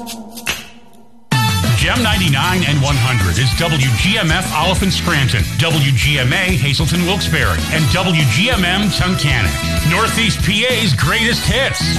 Gem 99 and 100 is WGMF Oliphant Scranton, WGMA Hazleton Wilkes-Barre, and WGMM Tunkhannock. Northeast PA's greatest hits.